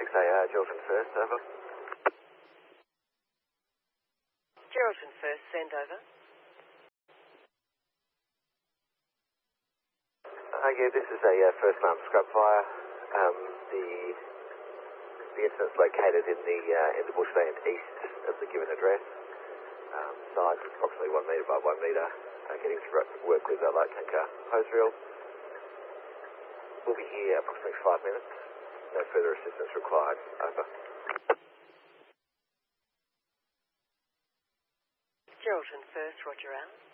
6AR, Geraldton First, over. Geraldton First, send over. Yeah, this is a first alarm scrub fire. The incident's located in the bushland east of the given address. Size is approximately 1 metre by 1 metre. Getting to work with a light tanker hose reel. We'll be here approximately 5 minutes. No further assistance required. Over. Geraldton First, Roger out.